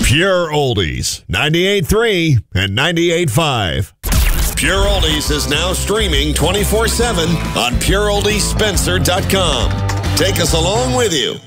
Pure Oldies, 98.3 and 98.5. Pure Oldies is now streaming 24/7 on PureOldiesSpencer.com. Take us along with you